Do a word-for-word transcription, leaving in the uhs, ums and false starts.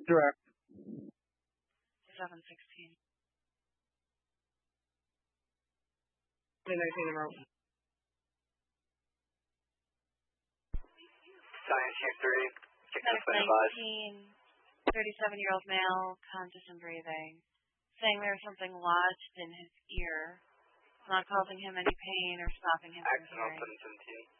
Direct. seven sixteen. twenty nineteen remote. Science Chief three. six nineteen. thirty-seven-year-old male, conscious and breathing. Saying there's something lodged in his ear. Not causing him any pain or stopping him from Axon hearing. seven seventeen.